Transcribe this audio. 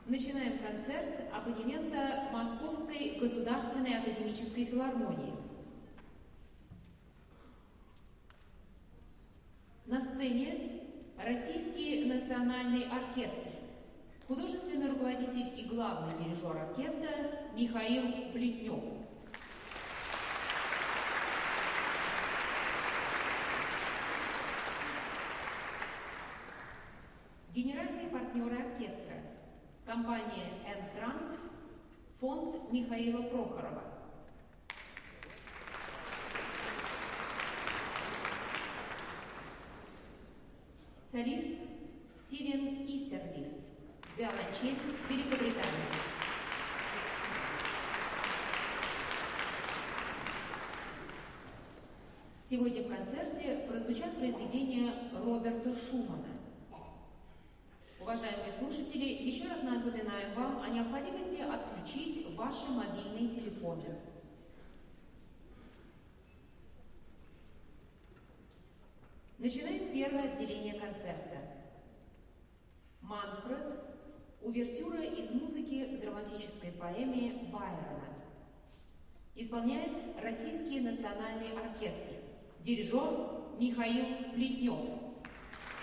Начинаем концерт абонемента Московской государственной академической филармонии. На сцене Российский национальный оркестр, художественный руководитель и главный дирижер оркестра Михаил Плетнев. Генеральные партнеры оркестра – компания «Энтранс», фонд Михаила Прохорова. Солист Стивен Исерлис, виолончель, Великобритания. Сегодня в концерте прозвучат произведения Роберта Шумана. Уважаемые слушатели, еще раз напоминаем вам о необходимости отключить ваши мобильные телефоны. Начинаем первое отделение концерта. Манфред. Увертюра из музыки к драматической поэме Байрона. Исполняет Российский национальный оркестр. Дирижер Михаил Плетнев.